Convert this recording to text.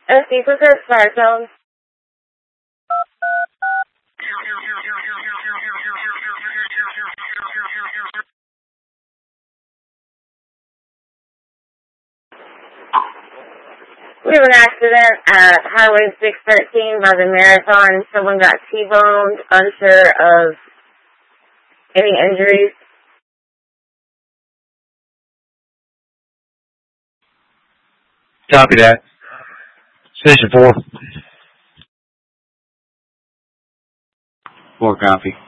OC, put the start zone. We have an accident at Highway 613 by the Marathon. Someone got T-boned, unsure of any injuries. Copy that. Station 4. 4 copy.